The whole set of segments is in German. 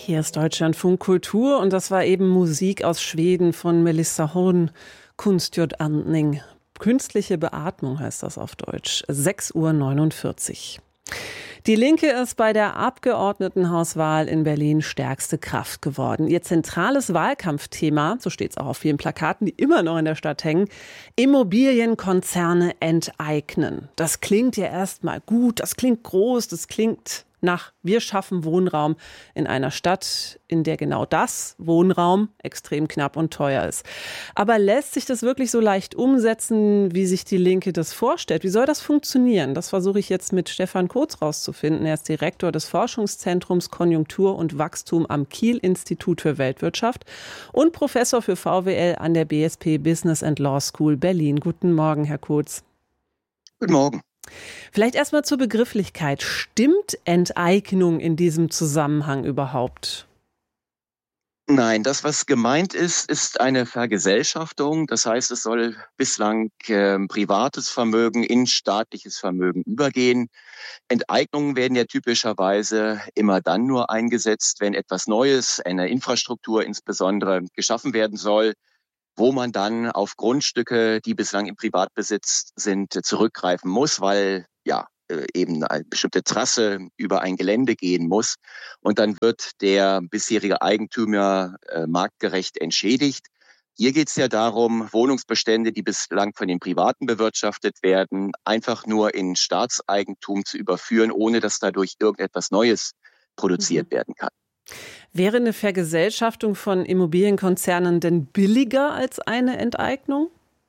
Hier ist Deutschlandfunk Kultur und das war eben Musik aus Schweden von Melissa Horn, Konstgjord Andning. Künstliche Beatmung heißt das auf Deutsch. 6:49 Uhr. Die Linke ist bei der Abgeordnetenhauswahl in Berlin stärkste Kraft geworden. Ihr zentrales Wahlkampfthema, so steht es auch auf vielen Plakaten, die immer noch in der Stadt hängen: Immobilienkonzerne enteignen. Das klingt ja erstmal gut, das klingt groß, das klingt nach wir schaffen Wohnraum in einer Stadt, in der genau das, Wohnraum, extrem knapp und teuer ist. Aber lässt sich das wirklich so leicht umsetzen, wie sich die Linke das vorstellt? Wie soll das funktionieren? Das versuche ich jetzt mit Stefan Kotz rauszufinden. Er ist Direktor des Forschungszentrums Konjunktur und Wachstum am Kiel-Institut für Weltwirtschaft und Professor für VWL an der BSP Business and Law School Berlin. Guten Morgen, Herr Kotz. Guten Morgen. Vielleicht erstmal zur Begrifflichkeit. Stimmt Enteignung in diesem Zusammenhang überhaupt? Nein, das, was gemeint ist, ist eine Vergesellschaftung. Das heißt, es soll bislang privates Vermögen in staatliches Vermögen übergehen. Enteignungen werden ja typischerweise immer dann nur eingesetzt, wenn etwas Neues, eine Infrastruktur insbesondere, geschaffen werden soll, wo man dann auf Grundstücke, die bislang im Privatbesitz sind, zurückgreifen muss, weil eben eine bestimmte Trasse über ein Gelände gehen muss. Und dann wird der bisherige Eigentümer marktgerecht entschädigt. Hier geht es ja darum, Wohnungsbestände, die bislang von den Privaten bewirtschaftet werden, einfach nur in Staatseigentum zu überführen, ohne dass dadurch irgendetwas Neues produziert werden kann. Wäre eine Vergesellschaftung von Immobilienkonzernen denn billiger als eine Enteignung?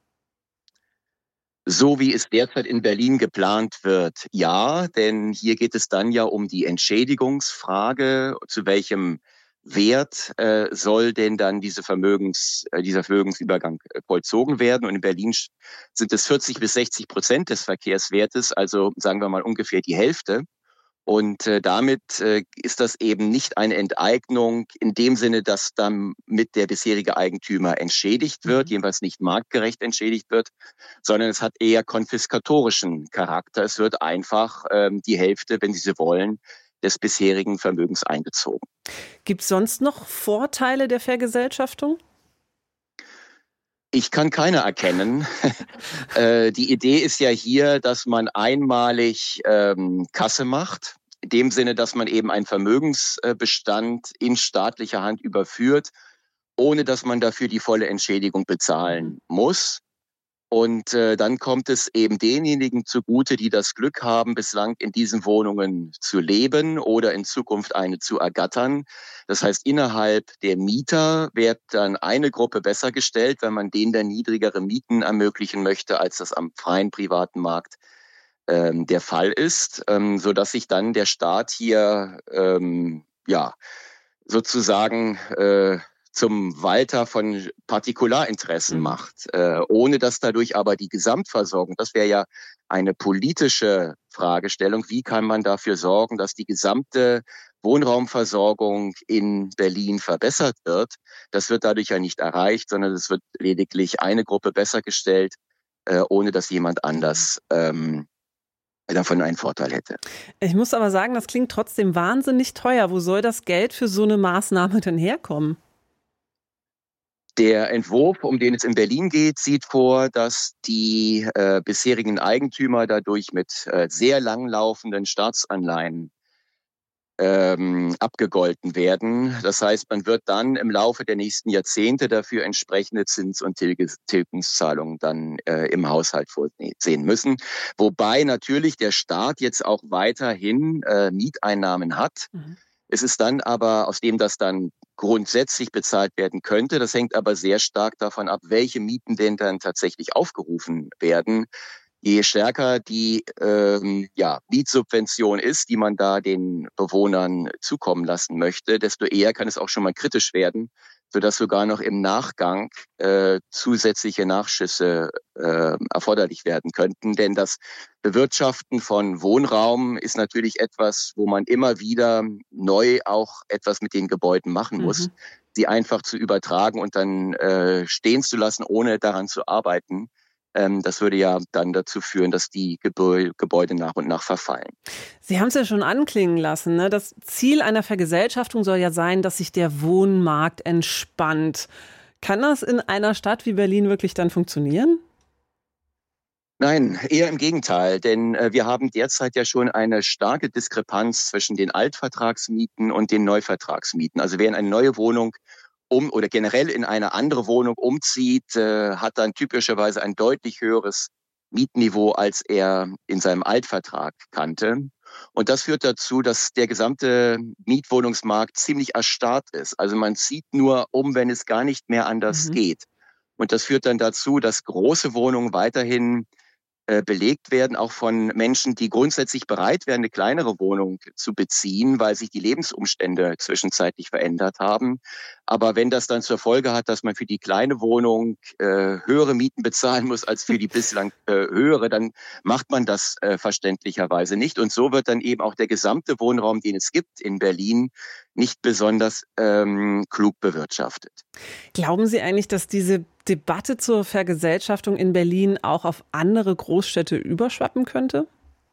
So wie es derzeit in Berlin geplant wird, ja, denn hier geht es dann ja um die Entschädigungsfrage, zu welchem Wert soll denn dann dieser Vermögensübergang vollzogen werden. Und in Berlin sind es 40-60% des Verkehrswertes, also sagen wir mal ungefähr die Hälfte. Und damit ist das eben nicht eine Enteignung in dem Sinne, dass damit der bisherige Eigentümer entschädigt wird, jedenfalls nicht marktgerecht entschädigt wird, sondern es hat eher konfiskatorischen Charakter. Es wird einfach die Hälfte, wenn Sie so wollen, des bisherigen Vermögens eingezogen. Gibt es sonst noch Vorteile der Vergesellschaftung? Ich kann keine erkennen. Die Idee ist ja hier, dass man einmalig Kasse macht, in dem Sinne, dass man eben einen Vermögensbestand in staatlicher Hand überführt, ohne dass man dafür die volle Entschädigung bezahlen muss. Und dann kommt es eben denjenigen zugute, die das Glück haben, bislang in diesen Wohnungen zu leben oder in Zukunft eine zu ergattern. Das heißt, innerhalb der Mieter wird dann eine Gruppe besser gestellt, wenn man denen dann niedrigere Mieten ermöglichen möchte, als das am freien privaten Markt der Fall ist, sodass sich dann der Staat hier sozusagen zum Walter von Partikularinteressen macht, ohne dass dadurch aber die Gesamtversorgung, das wäre ja eine politische Fragestellung, wie kann man dafür sorgen, dass die gesamte Wohnraumversorgung in Berlin verbessert wird. Das wird dadurch ja nicht erreicht, sondern es wird lediglich eine Gruppe besser gestellt, ohne dass jemand anders davon einen Vorteil hätte. Ich muss aber sagen, das klingt trotzdem wahnsinnig teuer. Wo soll das Geld für so eine Maßnahme denn herkommen? Der Entwurf, um den es in Berlin geht, sieht vor, dass die bisherigen Eigentümer dadurch mit sehr langlaufenden Staatsanleihen abgegolten werden. Das heißt, man wird dann im Laufe der nächsten Jahrzehnte dafür entsprechende Zins- und Tilgungszahlungen dann im Haushalt vorsehen müssen. Wobei natürlich der Staat jetzt auch weiterhin Mieteinnahmen hat. Es ist dann aber, aus dem das dann grundsätzlich bezahlt werden könnte, das hängt aber sehr stark davon ab, welche Mieten denn dann tatsächlich aufgerufen werden. Je stärker die Mietsubvention ist, die man da den Bewohnern zukommen lassen möchte, desto eher kann es auch schon mal kritisch werden, sodass sogar noch im Nachgang zusätzliche Nachschüsse erforderlich werden könnten. Denn das Bewirtschaften von Wohnraum ist natürlich etwas, wo man immer wieder neu auch etwas mit den Gebäuden machen muss, sie einfach zu übertragen und dann stehen zu lassen, ohne daran zu arbeiten. Das würde ja dann dazu führen, dass die Gebäude nach und nach verfallen. Sie haben es ja schon anklingen lassen, ne? Das Ziel einer Vergesellschaftung soll ja sein, dass sich der Wohnmarkt entspannt. Kann das in einer Stadt wie Berlin wirklich dann funktionieren? Nein, eher im Gegenteil, denn wir haben derzeit ja schon eine starke Diskrepanz zwischen den Altvertragsmieten und den Neuvertragsmieten. Also wer in eine neue Wohnung oder generell in eine andere Wohnung umzieht, hat dann typischerweise ein deutlich höheres Mietniveau, als er in seinem Altvertrag kannte. Und das führt dazu, dass der gesamte Mietwohnungsmarkt ziemlich erstarrt ist. Also man zieht nur um, wenn es gar nicht mehr anders Mhm. geht. Und das führt dann dazu, dass große Wohnungen weiterhin belegt werden, auch von Menschen, die grundsätzlich bereit wären, eine kleinere Wohnung zu beziehen, weil sich die Lebensumstände zwischenzeitlich verändert haben. Aber wenn das dann zur Folge hat, dass man für die kleine Wohnung höhere Mieten bezahlen muss als für die bislang höhere, dann macht man das verständlicherweise nicht. Und so wird dann eben auch der gesamte Wohnraum, den es gibt in Berlin, nicht besonders klug bewirtschaftet. Glauben Sie eigentlich, dass diese Debatte zur Vergesellschaftung in Berlin auch auf andere Großstädte überschwappen könnte?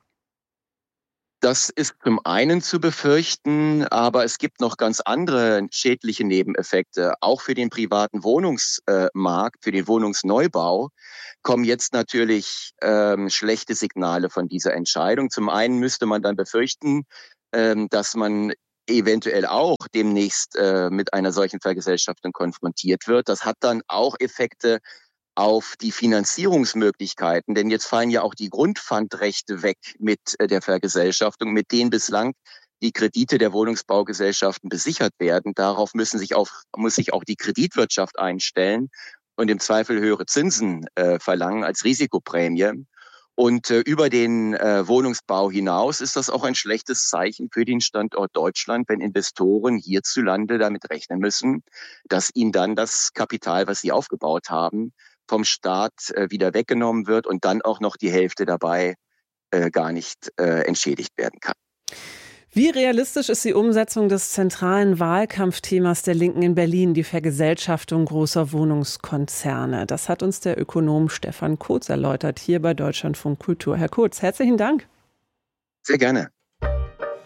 Das ist zum einen zu befürchten, aber es gibt noch ganz andere schädliche Nebeneffekte. Auch für den privaten Wohnungsmarkt, für den Wohnungsneubau kommen jetzt natürlich schlechte Signale von dieser Entscheidung. Zum einen müsste man dann befürchten, dass man eventuell auch demnächst mit einer solchen Vergesellschaftung konfrontiert wird. Das hat dann auch Effekte auf die Finanzierungsmöglichkeiten, denn jetzt fallen ja auch die Grundpfandrechte weg mit der Vergesellschaftung, mit denen bislang die Kredite der Wohnungsbaugesellschaften besichert werden. Darauf muss sich auch die Kreditwirtschaft einstellen und im Zweifel höhere Zinsen verlangen als Risikoprämie. Und über den Wohnungsbau hinaus ist das auch ein schlechtes Zeichen für den Standort Deutschland, wenn Investoren hierzulande damit rechnen müssen, dass ihnen dann das Kapital, was sie aufgebaut haben, vom Staat wieder weggenommen wird und dann auch noch die Hälfte dabei gar nicht entschädigt werden kann. Wie realistisch ist die Umsetzung des zentralen Wahlkampfthemas der Linken in Berlin, die Vergesellschaftung großer Wohnungskonzerne? Das hat uns der Ökonom Stefan Kotz erläutert, hier bei Deutschlandfunk Kultur. Herr Kotz, herzlichen Dank. Sehr gerne.